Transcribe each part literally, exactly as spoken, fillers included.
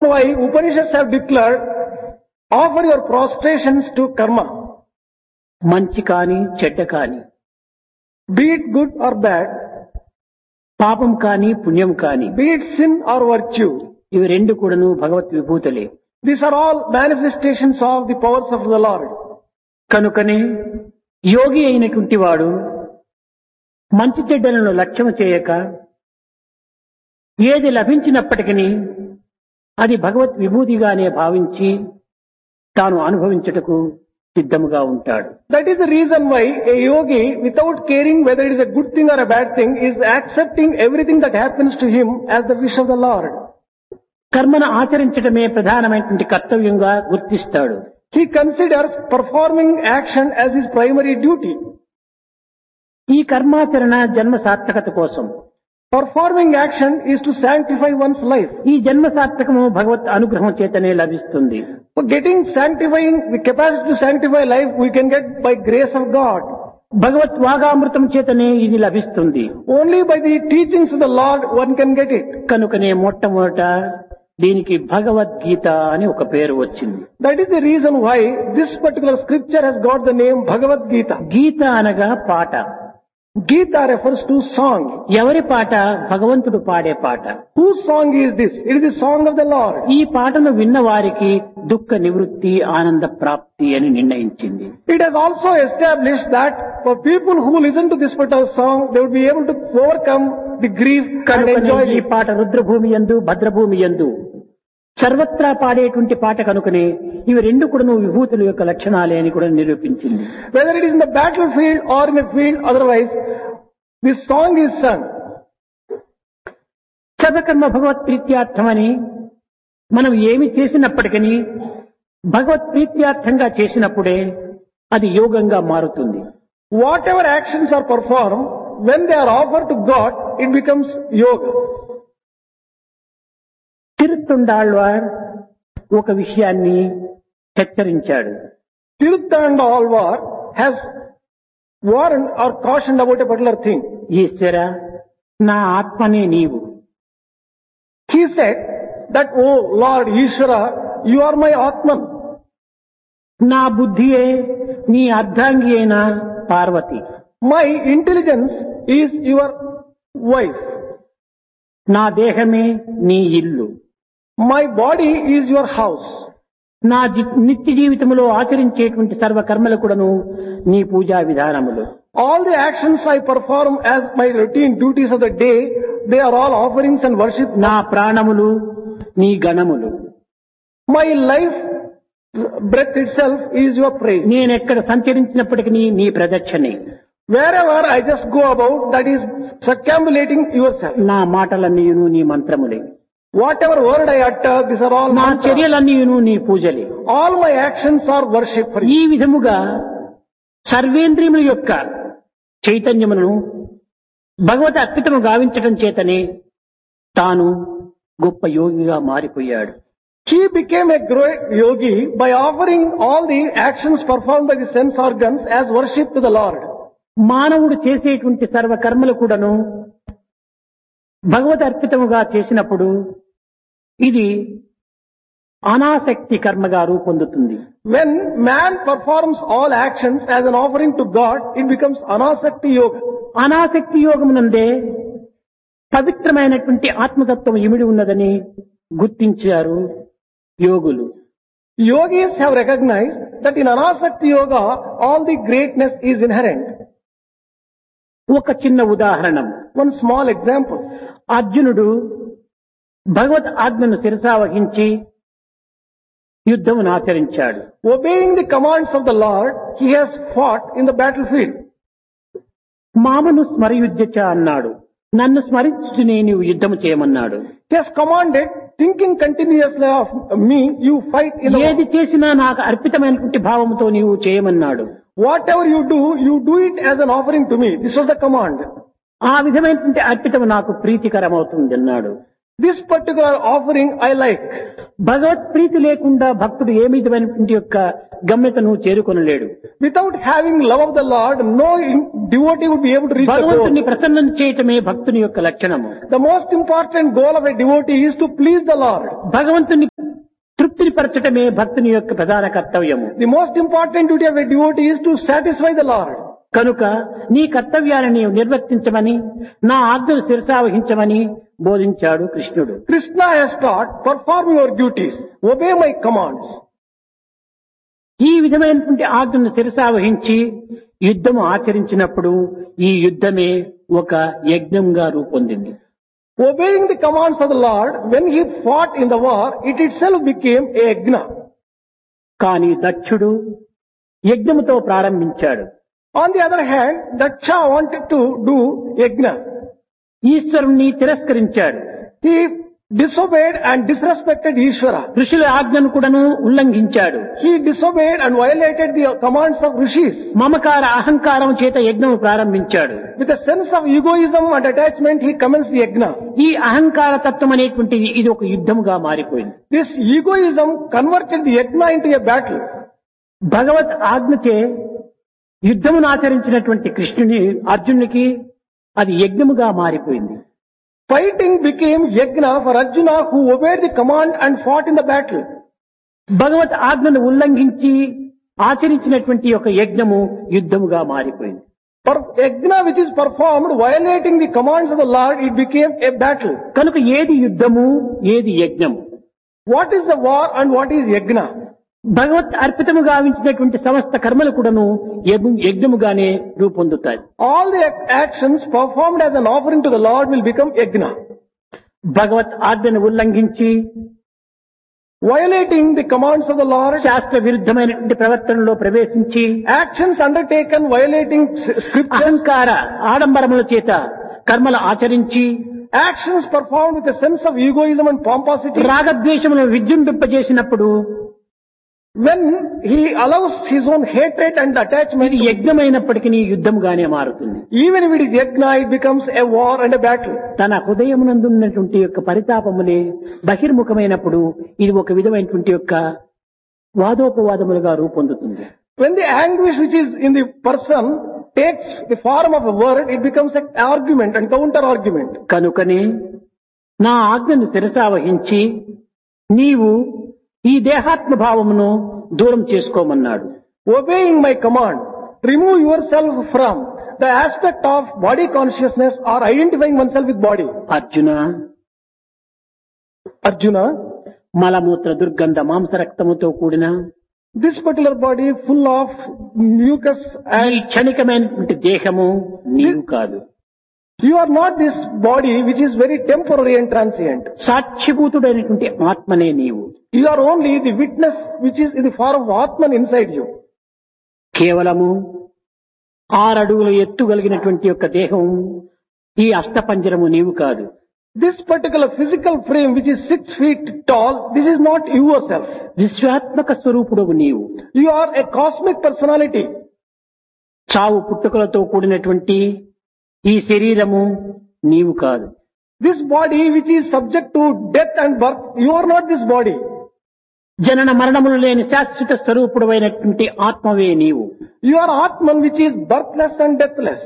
Why Upanishads have declared, offer your prostrations to karma, మంచి కాని చెడ్డ కాని, be it good or bad, పాపం కాని పుణ్యం కాని, be it sin or virtue. ఇవి రెండు కూడాను భగవత్ విభూతులే. These are all manifestations of the powers of the Lord. కనుకనే యోగి అయినటువంటి వాడు మంచి చెడ్డలను లక్ష్యం చేయక ఏది లభించినప్పటికీ అది భగవత్ విభూతిగానే భావించి తాను అనుభవించుటకు సిద్ధముగా ఉంటాడు. That is the reason why a yogi, without caring whether it is a good thing or a bad thing, is accepting everything that happens to him as the wish of the Lord. కర్మను ఆచరించడమే ప్రధానమైనటువంటి కర్తవ్యంగా గుర్తిస్తాడు. He considers performing action as his primary duty. ఈ కర్మాచరణ జన్మ సార్థకత కోసం. Performing action is to sanctify one's life. ఈ జన్మ సార్థకము భగవత్ అనుగ్రహం చేతనే లభిస్తుంది. For getting sanctifying, the capacity to sanctify life we can get by grace of God. భగవత్ వాగామృతం చేతనే ఇది లభిస్తుంది. Only by the teachings of the Lord one can get it. కనుకనే మొట్టమొదట దీనికి భగవద్గీత అని ఒక పేరు వచ్చింది. That is the reason why this particular scripture has got the name Bhagavad Gita. గీత అనగా పాట. Gita refers to song. ఎవరి పాట? భగవంతుడు పాడే పాట. Whose song is this? It is the song of the Lord. ఈ పాటను విన్న వారికి దుఃఖ నివృత్తి ఆనంద ప్రాప్తి అని నిర్ణయించింది. It has also established that for people who listen to this particular song, they would be able to overcome the grief and enjoy ఈ పాట రుద్రభూమి యందు భద్రభూమి యందు సర్వత్రా పాడేటువంటి పాట కనుకనే ఇవి రెండు కూడా విభూతుల యొక్క లక్షణాలే అని కూడా నిరూపించింది. Whether it is in the battlefield or in a field, otherwise, this song is sung. సర్వకర్మ భగవత్ ప్రీత్యార్థమని మనం ఏమి చేసినప్పటికీ భగవత్ ప్రీత్యార్థంగా చేసినప్పుడే అది యోగంగా మారుతుంది. Whatever actions are performed, when they are offered to God, it becomes yoga. తిరుత్తుండాళ్వార్ ఒక విషయాన్ని హెచ్చరించాడు. Tiruthandalvar has warned or cautioned about a particular thing. ఈశ్వర, నా ఆత్మనే నీవు. He said that, oh Lord Ishvara, you are my Atman. నా బుద్ధియే నీ అర్ధాంగి అయిన Parvati. My intelligence is your wife. నా దేహమే నీ ఇల్లు. My body is your house. నా నిత్య జీవితంలో ఆచరించేటువంటి సర్వ కర్మలు కూడాను నీ పూజా విధానములు. All the actions I perform as my routine duties of the day, they are all offerings and worship. నా ప్రాణములు నీ గణములు. My life breath itself is your praise. నేనెక్కడ సంచరించినప్పటికీ నీ ప్రదక్షిణే. Wherever I just go about, that is circumambulating yourself. నా మాటలన్నీయును నీ మంత్రములే. Whatever word I utter, these are all నా mantras. చర్యలన్నీయును నీ పూజలే. All my actions are worship for you. ఈ విధముగా సర్వేంద్రియముల యొక్క చైతన్యమును భగవత్ అర్పితము గావించడం చేతనే తాను గొప్ప యోగిగా మారిపోయాడు. He became a great yogi by offering all the actions performed by the sense organs as worship to the Lord. మానవుడు చేసేటువంటి సర్వ కర్మలు కూడాను భగవద్ అర్పితముగా చేసినప్పుడు ఇది అనాసక్తి కర్మగా రూపొందుతుంది. When man performs all actions as an offering to God, it becomes anasakti yoga. అనాసక్తి యోగమునందే పవిత్రమైనటువంటి ఆత్మతత్వం ఇమిడి ఉన్నదని గుర్తించారు యోగులు. Yogis have recognized that in anasakti yoga, all the greatness is inherent. ఒక చిన్న ఉదాహరణం. One small example. అర్జునుడు భగవత్ ఆజ్ఞను శిరసా వహించి యుద్ధమును ఆచరించాడు. Obeying the commands of the Lord, he has fought in the battlefield. మామను స్మరయుజ్యచ అన్నాడు. నన్ను స్మరించునే నీవు యుద్ధము చేయమన్నాడు. He has commanded, thinking continuously of me, you fight in the ఏది చేసినా నాకు అర్పితమైనటువంటి భావముతో నీవు చేయమన్నాడు. Whatever you do, you do it as an offering to me. This was the command. ఆ విధమైనటువంటి అర్పితము నాకు ప్రీతికరమవుతుంది అన్నాడు. This particular offering I like. భగవత్ ప్రీతి లేకుండా భక్తుడు ఏ విధమైనటువంటి యొక్క గమ్యతను చేరుకొనలేడు. Without having love of the Lord, no devotee would be able to reach the goal. భగవంతుని ప్రసన్నం చేయటమే భక్తుని యొక్క లక్షణము. The most important goal of a devotee is to please the Lord. భగవంతుని తృప్తిని పరచటమే భక్తుని యొక్క ప్రధాన కర్తవ్యము. The most important duty of a devotee is to satisfy the Lord. కనుక నీ కర్తవ్యాన్ని నీవు నిర్వర్తించమని, నా ఆజ్ఞను శిరసావహించమని బోధించాడు కృష్ణుడు. Krishna has taught, perform your duties, obey my commands. ఈ విధమైనటువంటి ఆజ్ఞను శిరసావహించి యుద్ధము ఆచరించినప్పుడు ఈ యుద్ధమే ఒక యజ్ఞంగా రూపొందింది. Obeying the commands of the Lord, when he fought in the war, it itself became a yajna. కానీ దక్షుడు యజ్ఞముతో ప్రారంభించాడు. On the other hand, Daksha wanted to do yajna. ఈశ్వరుణ్ణి తిరస్కరించాడు. He disobeyed and disrespected Ishvara. ఋషుల ఆజ్ఞను కూడాను ఉల్లంఘించాడు. He disobeyed and violated the commands of rishis. మమకార అహంకారం చేత యజ్ఞము ప్రారంభించాడు. With a sense of egoism and attachment, he commenced the yajna. ఈ అహంకార తత్వం అనేటువంటిది ఇది ఒక యుద్ధముగా మారిపోయింది. This egoism converted the yajna into a battle. భగవత్ ఆజ్ఞచే యుద్ధమును ఆచరించినటువంటి కృష్ణుని అర్జునునికి అది యజ్ఞముగా మారిపోయింది. Fighting became yajna for Arjuna, who obeyed the command and fought in the battle. భగవత్ ఆజ్ఞను ఉల్లంఘించి ఆచరించినటువంటి ఒక యజ్ఞము యుద్ధముగా మారిపోయింది. For yajna which is performed violating the commands of the Lord, it became a battle. కనుక ఏది యుద్ధము, ఏది యజ్ఞము? What is the war and what is yajna? భగవత్ అర్పితము గావించినటువంటి సమస్త కర్మలు కూడాను యజ్ఞముగానే రూపొందుతాయి. All the actions performed as an offering to the Lord will become yajna. భగవత్ ఆజ్ఞను ఉల్లంఘించి violating the commands of the Lord, శాస్త్ర విరుద్ధమైనటువంటి ప్రవర్తనలో ప్రవేశించి actions undertaken violating scriptures, అహంకార ఆడంబరముల చేత కర్మలు ఆచరించి actions performed with a sense of egoism and pomposity, రాగద్వేషములను విజృంభింపజేసినప్పుడు when he allows his own hatred and attachment, ఇది యజ్ఞమైనప్పటికీ యుద్ధముగానే మారుతుంది. even if it is yajna, it becomes a war and a battle. తన హృదయమునందున్నటువంటి యొక్క పరితాపములే బహిర్ముఖమైనప్పుడు ఇది ఒక విధమైనటువంటి యొక్క వాదోపవాదములుగా రూపొందుతుంది. When the anguish which is in the person takes the form of a word, it becomes an argument and counter argument. కనుకనే నా ఆజ్ఞను శిరసావహించి నీవు ఈ దేహాత్మ భావమును దూరం చేసుకోమన్నాడు. Obeying my command, remove yourself from the aspect of body consciousness or identifying oneself with body. Arjuna, Arjuna, మలమూత్ర దుర్గంధ మాంసరక్తముతో కూడిన this particular body full of mucus ఈ and క్షణికమైనటువంటి దేహము నీవు కాదు. you are not this body which is very temporary and transient. సాక్షిభూతుడైనటువంటి ఆత్మనే నీవు. You are only the witness which is in the form of Atman inside you. కేవలము ఆరడుగులు ఎత్తుగలిగినటువంటి యొక్క దేహం ఈ అష్టపంజరము నీవు కాదు. This particular physical frame which is six feet tall, this is not yourself. విశ్వాత్మక స్వరూపుడవు నీవు. You are a cosmic personality. చావు పుట్టుకలతో కూడినటువంటి ఈ శరీరము నీవు కాదు. This body which is subject to death and birth, you are not this body. జనన మరణములు లేని శాశ్వత స్వరూపుడమైనటువంటి ఆత్మవే నీవు. You are Atman which is birthless and deathless.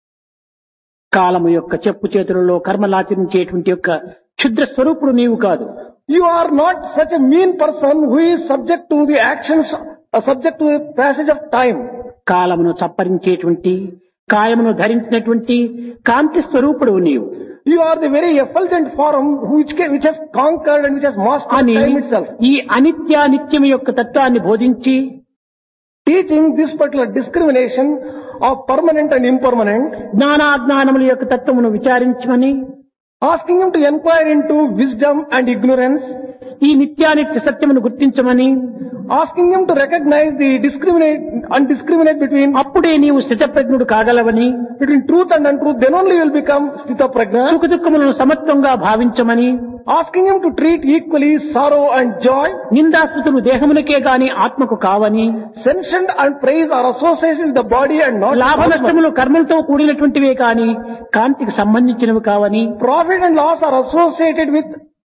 కాలము యొక్క చెప్పు చేతులలో కర్మలాచరించేటువంటి యొక్క క్షుద్ర స్వరూపుడు నీవు కాదు. You are not such a mean person who is subject to the actions, uh, subject to the passage of time. కాలమును చప్పరించేటువంటి కాయమును ధరించినటువంటి కాంతి స్వరూపుడు నీవు. You are the very effulgent form which, ca- which has conquered and which has mastered అని time itself. ఈ అనిత్యానిత్యము యొక్క తత్వాన్ని బోధించి Teaching this particular discrimination of permanent and impermanent, జ్ఞానాజ్ఞానముల యొక్క తత్వమును విచారించమని, asking him to inquire into wisdom and ignorance, ఈ నిత్యానిత్య సత్యమును గుర్తించమని, asking him to recognize the discriminate and discriminate between అప్పుడే నీవు స్థితప్రజ్ఞుడు కాగలవని, between truth and untruth, then only you will become sthita prajna. సుఖ దుఃఖములను సమత్వంగా భావించమని, Asking him to treat equally sorrow and joy. నిందాస్తుతులు దేహమునకే గాని ఆత్మకు కావని, Censure and praise are associated with the body and not లాభ with Atman. నష్టములు కర్మలతో కూడినటువంటివే కాని కాంతికి సంబంధించినవి కావని, Profit and loss are associated with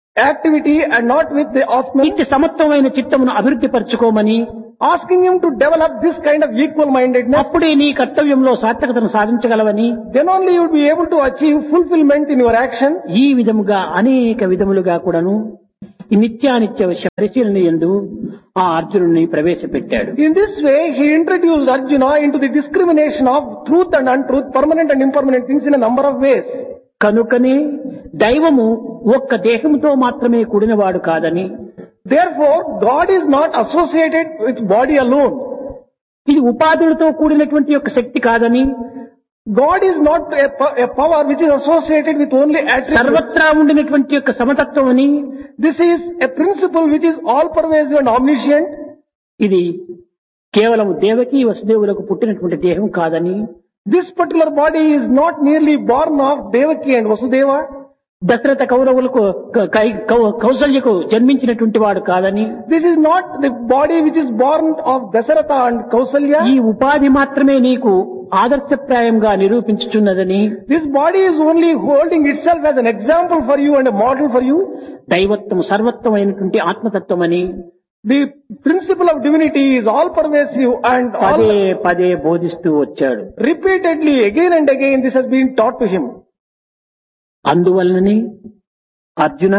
activity and not with the Atman, ఇట్టి సమత్వమైన చిత్తమును అభివృద్ధి పరచుకోమని, asking him to develop this kind of equal mindedness, అప్పుడే నీ కర్తవ్యంలో సార్థకతను సాధించగలవని, then only you will be able to achieve fulfillment in your action. ఈ విధముగా అనేక విధములుగా కూడాను ఈ నిత్యానిత్య పరిశీలన యందు ఆ అర్జునుడిని ప్రవేశపెట్టాడు. In this way, he introduced Arjuna into the discrimination of truth and untruth, permanent and impermanent things in a number of ways. కనుకనే దైవము ఒక్క దేహముతో మాత్రమే కూడినవాడు కాదని, Therefore, God is not associated with body alone. ఇది ఉపాధులతో కూడినటువంటి యొక్క శక్తి కాదని, God is not a, po- a power which is associated with only attributes. సర్వత్రా ఉండినటువంటి యొక్క సమతత్వం అని, This is a principle which is all pervasive and omniscient. ఇది కేవలం దేవకి వసుదేవులకు పుట్టినటువంటి దేహం కాదని, This particular body is not merely born of Devaki and Vasudeva. Dasharatha కౌరవులకు క- కై- కౌ- కౌసల్యకు జన్మించినటువంటి వాడు కాదని, This is not the body which is born of Dasaratha and Kausalya. ఈ ఉపాధి మాత్రమే నీకు ఆదర్శప్రాయంగా నిరూపించుచున్నదని, This body is only holding itself as an example for you and a model for you. దైవత్వం సర్వత్వమైనటువంటి ఆత్మతత్వమని The principle of divinity is all pervasive and all పదే పదే బోధిస్తూ వచ్చాడు. repeatedly again and again this has been taught to him. అందువలనని Arjuna,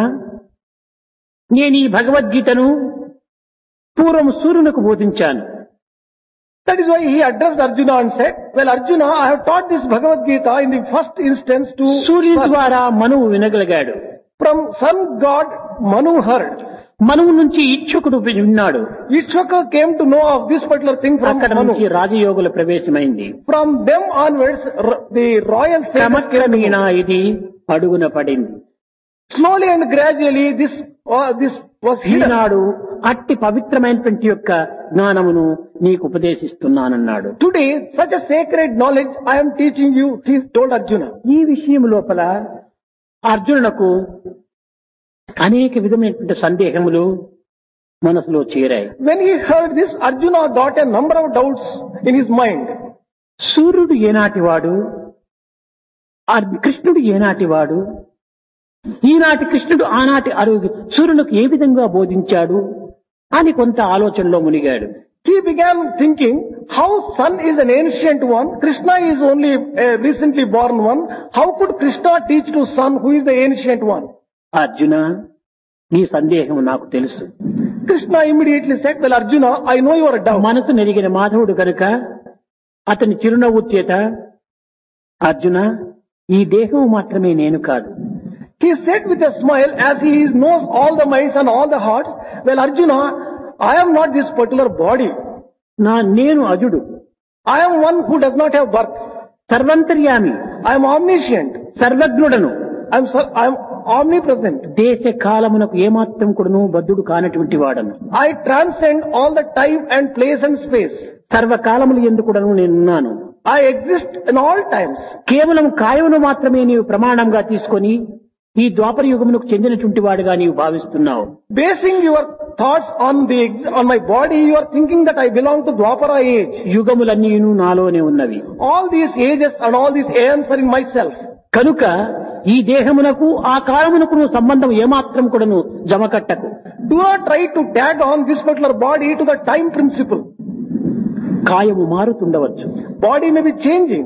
నేను ఈ భగవద్గీతను పూర్వం సూర్యునకు బోధించాను. That is why he addressed Arjuna and said, well Arjuna, I have taught this Bhagavad Gita in the first instance to సూర్యుని sun. ద్వారా మనువు వినగలిగాడు. From sun god Manu heard. మనువు నుంచి ఇచ్ఛుకుడు విన్నాడు. Ishwaka came to know of this particular thing from అక్కడ Manu. నుంచి రాజయోగుల ప్రవేశమైంది. From them onwards, r- the royal sages came to క్రమక్రమేణ know. ఇది అడుగున పడింది. Slowly and gradually this uh, this was hidden. ఈనాడు అట్టి పవిత్రమైనటువంటి యొక్క జ్ఞానమును నీకు ఉపదేశిస్తున్నానన్నాడు. Today, such a sacred knowledge I am teaching you, he told Arjuna. ఈ విషయం లోపల అర్జునునకు అనేక విధమైనటువంటి సందేహములు మనసులో చేరాయి. When he heard this, Arjuna got a number of doubts in his mind. సూర్యుడు ఏనాటి వాడు, అర్- కృష్ణుడు ఏనాటి వాడు, ఈనాటి కృష్ణుడు ఆనాటి అరు సూర్యునికి ఏ విధంగా బోధించాడు అని కొంత ఆలోచనలో మునిగాడు. He began thinking how sun is an ancient one, Krishna is only a recently born one. How could Krishna teach to sun who is the ancient one? Arjuna, నీ సందేహం నాకు తెలుసు. Krishna immediately said, well Arjuna, I know your doubt. మనసు నెరిగిన మాధవుడు కనుక అతని చిరునవ్వు చేత, అర్జున, ఈ దేహం మాత్రమే నేను కాదు, He said with a smile as he knows all the minds and all the hearts, well Arjuna, I am not this particular body. నా నేను అజుడు, I am one who does not have birth. సర్వంతర్యామి, I am omniscient. సర్వజ్ఞుడను, I am, ser- I am omnipresent. దేశ కాలమునకు ఏమాత్రం కూడాను బద్ధుడు కానటువంటి వాడను. I transcend all the time and place and space. సర్వకాలములు ఎందుకుడను నేనున్నాను. I exist in all times. కేవలం కాయమును మాత్రమే నీవు ప్రమాణంగా తీసుకొని ఈ ద్వాపర యుగమునకు చెందినటువంటి వాడిగా నీవు భావిస్తున్నావు. Basing your thoughts on the ex- on my body, you are thinking that I belong to Dwapara age. యుగములన్నీను నాలోనే ఉన్నవి. All these ages and all these aeons are in myself. కనుక ఈ దేహమునకు ఆ కాలమునకు సంబంధం ఏమాత్రం కూడాను జమకట్టకు. Do not try to tag on this particular body to the time principle. కాయము మారుతుండవచ్చు. Body may be changing.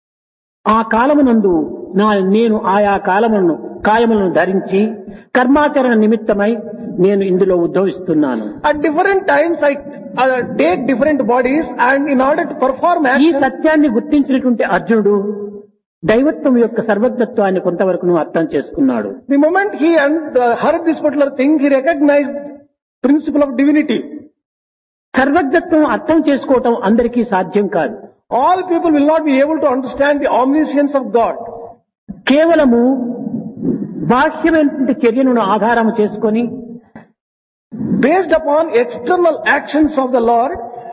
ఆ కాలమునందు నా నేను ఆయా కాలములను కాయములను ధరించి కర్మాచరణ నిమిత్తమై నేను ఇందులో ఉద్భవిస్తున్నాను. At different times I uh, take different bodies and in order to perform ఈ action, సత్యాన్ని గుర్తించినటువంటి అర్జునుడు దైవత్వం యొక్క సర్వజ్ఞత్వాన్ని కొంతవరకు అర్థం చేసుకున్నాడు. the moment he and, uh, heard this particular thing, he recognized principle of divinity. సర్వజ్ఞత్వం అర్థం చేసుకోవటం అందరికీ సాధ్యం కాదు. All people will not be able to understand the omniscience of God. కేవలము బాహ్యమైనటువంటి చర్యను ఆధారం చేసుకొని Based upon external actions of the Lord,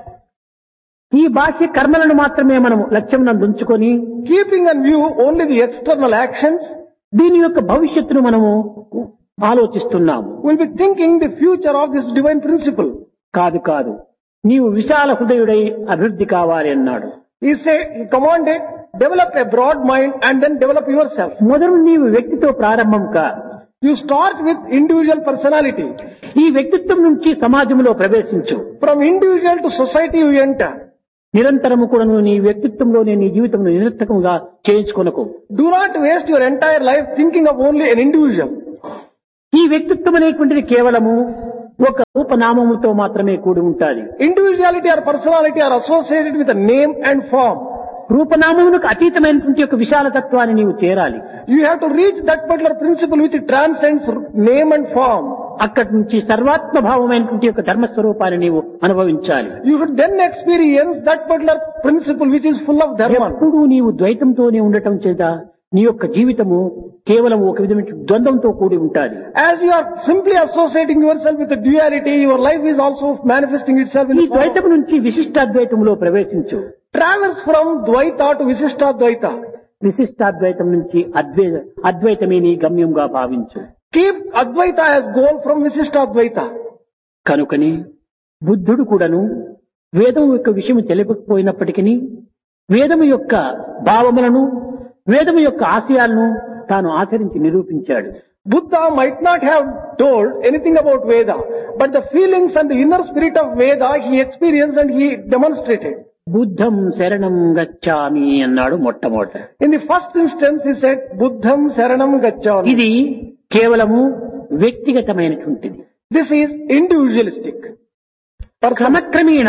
ఈ బాహ్య కర్మలను మాత్రమే మనం లక్ష్యం ఉంచుకొని keeping in view only the external actions, దీని యొక్క భవిష్యత్తును మనము ఆలోచిస్తున్నాము. will be thinking the future of this divine principle. కాదు కాదు, నీవు విశాల హృదయుడై అభివృద్ధి కావాలి అన్నాడు. He said, he commanded, develop a broad mind and then develop yourself. మొదలు నీవు వ్యక్తితో ప్రారంభం కా. You start with individual personality. ఈ వ్యక్తిత్వం నుంచి సమాజంలో ప్రవేశించు. From individual to society you enter. నిరంతరము కూడా నువ్వు నీ వ్యక్తిత్వంలోనే నీ జీవితం నిరర్థకంగా చేయించుకొనకు. Do not waste your entire life thinking of only an individual. ఈ వ్యక్తిత్వం అనేటువంటిది కేవలము ఒక రూపనామముతో మాత్రమే కూడి ఉంటాది. Individuality or personality are associated with a name and form. రూపనామమునకు అతీతమైనటువంటి ఒక విశాల తత్వాన్ని నీవు చేరాలి. You have to reach that particular principle which transcends name and form. అక్కడి నుంచి సర్వాత్మ భావమైనటువంటి ఒక ధర్మస్వరూపాన్ని నీవు అనుభవించాలి. You should then experience that particular principle which is full of dharma. ఎప్పుడూ నీవు ద్వైతంతోనే ఉండటం చేత నీ యొక్క జీవితము కేవలం ఒక విధమైన ద్వంద్వంతో కూడి ఉంటాది. As you are simply associating yourself with the duality, your life is also manifesting itself in ఈ the form. ద్వైతం నుంచి విశిష్టాద్వైతంలో ప్రవేశించు. Travels from Dvaita to Visishtadvaita. విశిష్టాద్వైతం నుంచి అద్వై అద్వైతమే నీ గమ్యంగా భావించు. Keep Advaita as goal from Visishtadvaita. కనుకని బుద్ధుడు కూడాను వేదం యొక్క విషయం తెలియకపోయినప్పటికీ వేదము యొక్క భావములను వేదము యొక్క ఆశయాలను తాను ఆచరించి నిరూపించాడు. Buddha might not have told anything about Veda, but the feelings and the inner spirit of Veda he experienced and he demonstrated. బుద్ధం శరణం గచ్చామి అన్నాడు మొట్టమొదట. In the first instance he said, Buddham Saranam Gacchami. ఇది కేవలము వ్యక్తిగతమైనటువంటిది. This is individualistic. క్రమక్రమేణ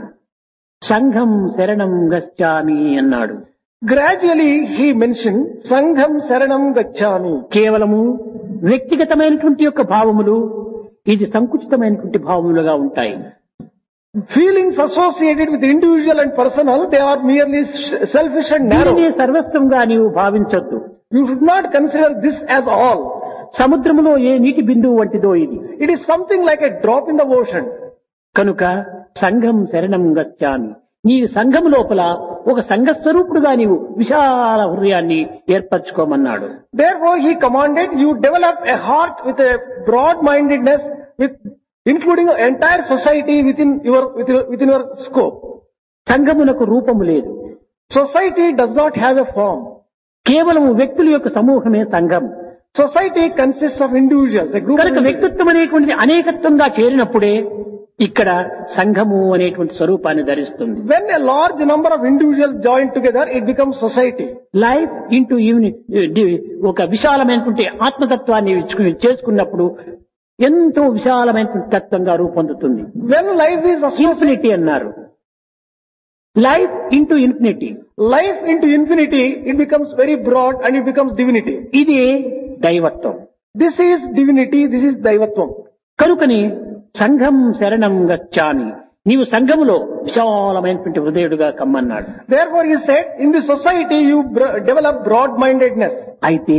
సంఘం శరణం గచ్చామి అన్నాడు. Gradually he mentioned Sangham Saranam Gacchami. కేవలము వ్యక్తిగతమైనటువంటి యొక్క భావములు ఇది సంకుచితమైనటువంటి భావములుగా ఉంటాయి. Feelings associated with individual and personal, they are merely selfish and narrow. దీనినే సర్వస్వంగా నీవు భావించొద్దు. You should not consider this as all. సముద్రములో ఏ నీటి బిందువు వంటిదో ఇది. It is something like a drop in the ocean. కనుక సంఘం శరణం గచ్చామి. నీ సంఘం లోపల ఒక సంఘస్వరూపుడుగా నీవు విశాల హృదయాన్ని ఏర్పరచుకోమన్నాడు. Therefore he commanded you develop a heart with a broad-mindedness, with including the entire society within your within, within your scope. సంఘమునకు రూపము లేదు. Society does not have a form. కేవలం వ్యక్తుల యొక్క సమూహమే సంఘం. Society consists of individuals, a group of కనుక వ్యక్తిత్వం అనేటువంటిది అనేకత్వంగా చేరినప్పుడే ఇక్కడ సంఘము అనేటువంటి స్వరూపాన్ని ధరిస్తుంది. When a large number of individuals join together, it becomes society. Life into unit ఒక విశాలమైనటువంటి ఆత్మతత్వాన్ని చేసుకున్నప్పుడు ఎంతో విశాలమైనటువంటి తత్వంగా రూపొందుతుంది. When life is associated, infinity అన్నారు. Life into infinity. life into infinity, it becomes very broad and it becomes divinity. ఇది దైవత్వం. This is divinity, this is daivatvam. కనుకని సంఘం శరణం గచ్చామి. నీవు సంఘములో విశాలమైనటువంటి హృదయుడుగా కమ్మన్నాడు. Therefore he said, in the society you br- develop broad-mindedness. అయితే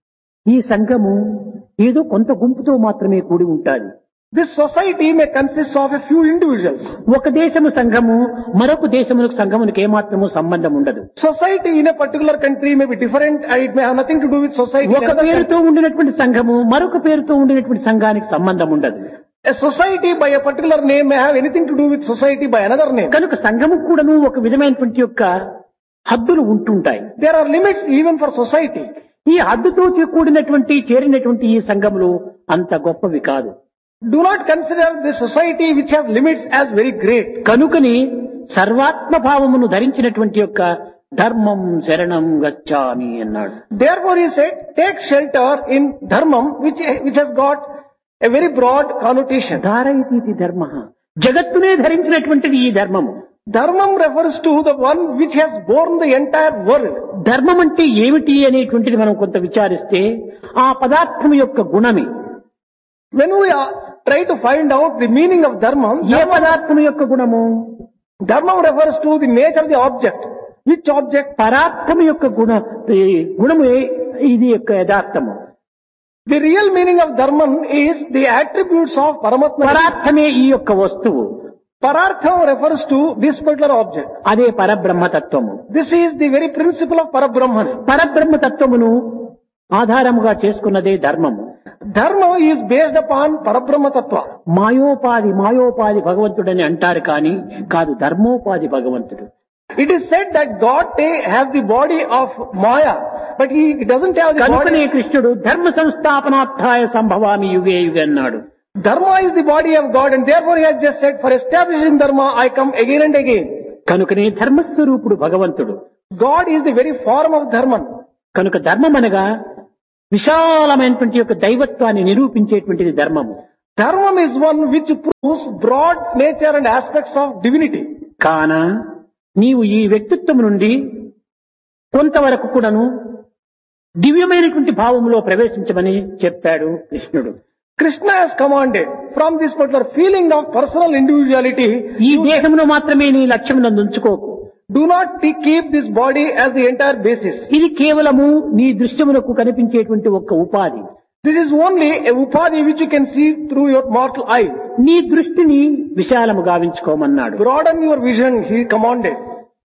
ఈ సంఘము ఏదో కొంత గుంపుతో మాత్రమే కూడి ఉంటాది. This society may consist of a few individuals. ఒక దేశము సంఘము మరొక దేశమునకు సంఘమునకు ఏమాత్రము సంబంధం ఉండదు. Society in a particular country may be different and it may have nothing to do with society. in ఒక another పేరుతో country. ఉండినటువంటి సంఘము మరొక పేరుతో ఉండినటువంటి సంఘానికి సంబంధం ఉండదు. A society by a particular name may have anything to do with society by another name. కనుక సంఘము కూడాను ఒక విధమైనటువంటి యొక్క హద్దులు ఉంటుంటాయి. There are limits even for society. ఈ హద్దుతో కూడినటువంటి చేరినటువంటి ఈ సంఘములు అంత గొప్పవి కాదు. Do not consider the society which has limits as very great. కనుకని సర్వాత్మ భావమును ధరించినటువంటి యొక్క ధర్మం శరణం గచ్చామి అన్నాడు. Therefore he said, take shelter in dharmam which, which has got a very broad connotation. ధారయితీతి ధర్మ. జగత్తునే ధరించినటువంటిది ఈ ధర్మము. Dharmam refers to the one which has borne the entire world. ధర్మం అంటే ఏమిటి అనేటువంటిది మనం కొంత విచారిస్తే ఆ పదార్థం యొక్క గుణమే. When we are, try to find out the meaning of dharmam, ఏ పదార్థం యొక్క గుణము? dharmam refers to the nature of the object. Which object? పదార్థం యొక్క గుణ ఈ గుణము ఇది యొక్క యథార్థము. The real meaning of dharmam is the attributes of Paramatma. పదార్థమే ఈ యొక్క వస్తువు. Parartham refers to this particular object. అదే పరబ్రహ్మతత్వము. This is the very principle of Parabrahman. పరబ్రహ్మతత్వమును ఆధారముగా చేసుకున్నదే ధర్మము. Dharma is based upon Parabrahma Tattva. మాయోపాధి మాయోపాధి భగవంతుడని అంటారు కానీ కాదు ధర్మోపాధి భగవంతుడు. It is said that God ta- has the body of Maya, but he doesn't have the కనుకనే body. కృష్ణుడు ధర్మ సంస్థాపనార్థాయ సంభవామి యుగే యుగే అన్నాడు. Dharma is the body of God, and therefore he has just said, for establishing Dharma, I come again and again. కనుకనే ధర్మస్వరూపుడు భగవంతుడు. God is the very form of Dharma. కనుక ధర్మం అనగా విశాలమైనటువంటి యొక్క దైవత్వాన్ని నిరూపించేటువంటిది ధర్మము. Dharma is one which proves broad nature and aspects of divinity. కాన నీవు ఈ వ్యక్తిత్వం నుండి కొంతవరకు కూడాను దివ్యమైనటువంటి భావంలో ప్రవేశించమని చెప్పాడు కృష్ణుడు. Krishna has commanded from this particular feeling of personal individuality, ఈ దేహమును మాత్రమే నీ లక్ష్యమునందు ఉంచుకోకు. do not t- keep this body as the entire basis. ఇది కేవలము నీ దృశ్యమునకు కనిపించేటువంటి ఒక్క ఉపాధి. This is only a upadhi which you can see through your mortal eye. నీ దృష్టిని విశాలము గావించుకోమన్నాడు. Broaden your vision, he commanded.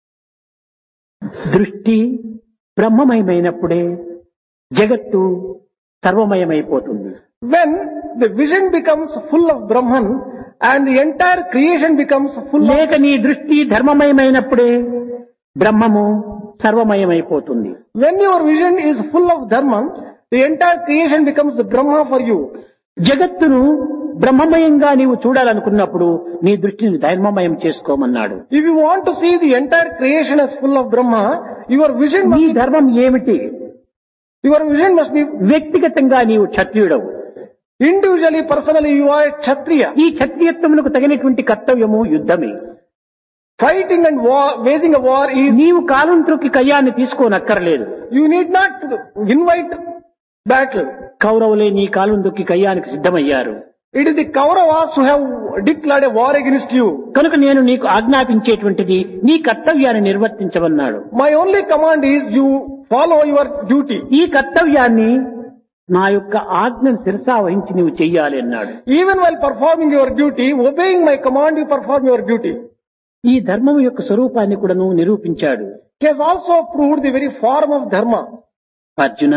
దృష్టి బ్రహ్మమయమైనప్పుడే జగత్తు సర్వమయమైపోతుంది. When the vision becomes full of Brahman and the entire creation becomes full of... లేక నీ దృష్టి ధర్మమయమైనప్పుడే బ్రహ్మము సర్వమయమైపోతుంది. When your vision is full of Dharma, the entire creation becomes the Brahma for you. జగత్తును బ్రహ్మమయంగా నీవు చూడాలనుకున్నప్పుడు నీ దృష్టిని ధర్మమయం చేసుకోమన్నాడు. If you want to see the entire creation as full of Brahma, your vision నీ must be, ధర్మం ఏమిటి? your vision must be వ్యక్తిగతంగా నీవు క్షత్రియుడవు. individually, personally, you are a Kshatriya. ఈ క్షత్రియత్వమునకు తగినటువంటి కర్తవ్యము యుద్ధమే. Fighting and war, waging a war is, నీవు కాలం త్రొక్కి కయ్యాన్ని తీసుకోనక్కర్లేదు. you need not invite battle. కౌరవులే నీ కాలం దొక్కి కయ్యానికి సిద్ధమయ్యారు. It is the Kauravas who have declared a war against you. కనుక నేను నీకు ఆజ్ఞాపించేటువంటిది నీ కర్తవ్యాన్ని నిర్వర్తించమన్నాడు. My only command is you follow your duty. ఈ కర్తవ్యాన్ని నా యొక్క ఆజ్ఞను శిరసా వహించి నీవు చెయ్యాలి అన్నాడు. Even while performing your duty, obeying my command, you perform your duty. ఈ ధర్మం యొక్క స్వరూపాన్ని కూడా నువ్వు నిరూపించాడు. He has also proved the very form of Dharma. Arjuna,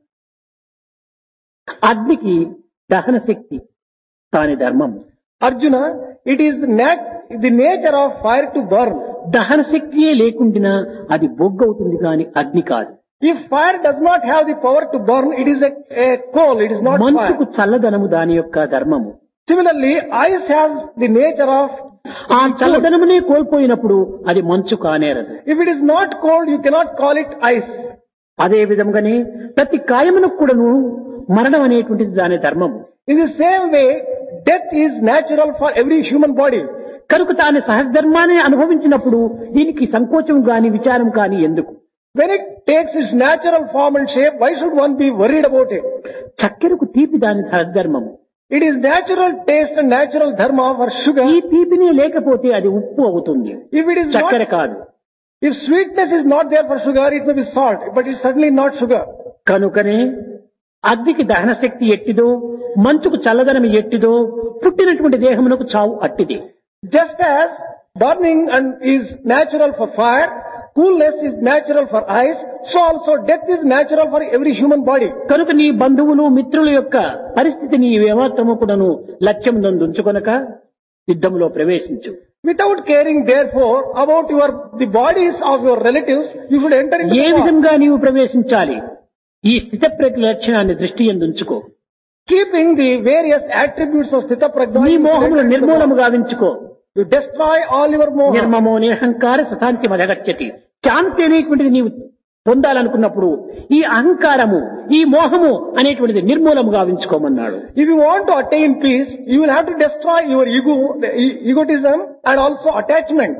అగ్నికి దహన శక్తి తాని ధర్మం. Arjuna, it is the, nat- the nature of fire to burn. దహన శక్తియే లేకుండినా అది బొగ్గవుతుంది కాని అగ్ని కాదు. If fire does not have the power to burn, it is a, a coal, it is not మంచుకు fire. చల్లదనము దాని యొక్క ధర్మము. Similarly, ice has the nature of, ఆ చల్లదనమునే కోల్పోయినప్పుడు అది మంచు కానేరదు. if it is not cold, you cannot call it ice. అదే విధంగానే ప్రతి కాయమునకు కూడాను మరణం అనేటువంటిది దాని ధర్మము. In the same way, death is natural for every human body. కనుక తాను సహధర్మాన్ని అనుభవించినప్పుడు దీనికి సంకోచం గాని విచారం కాని ఎందుకు? When it takes its natural form and shape, why should one be worried about it? చక్కెరకు తీపి దాని సహధర్మము. It is natural taste and natural dharma for sugar. ఈ తీపినే లేకపోతే అది ఉప్పు అవుతుంది, If it is చక్కెర not, కాదు. if sweetness is not there for sugar, it may be salt, but it's certainly not sugar. కనుకనే అగ్నికి దహన శక్తి ఎట్టిదో, మంచుకు చల్లదనం ఎట్టిదో, పుట్టినటువంటి దేహమునకు చావు అట్టిది. Just as burning and is natural for fire, coolness is natural for ice, so also death is natural for every human body. కనుక నీ బంధువులు మిత్రుల యొక్క పరిస్థితిని ఏమాత్రము కూడాను లక్ష్యం నందుంచుకొనక యుద్ధంలో ప్రవేశించు. Without caring therefore about your, the bodies of your relatives, you should enter into A the war. విధంగా నీవు ప్రవేశించాలి? ఈ స్థితప్రజ్ఞ లక్షణాన్ని దృష్టి యందు ఉంచుకో. Keeping the various attributes of Sthita Prajna, నీ you should మోహములు enter into the నిర్మూలము war. గావించుకో. You destroy all your moha. నిర్మమో నిరహంకార సశాంతి మదగచ్చతి. శాంతి అనేటువంటిది నీవు పొందాలనుకున్నప్పుడు ఈ అహంకారము, ఈ మోహము అనేటువంటిది నిర్మూలము గావించుకోమన్నాడు. If you want to attain peace, you will have to destroy your ego, the e- egotism and also attachment.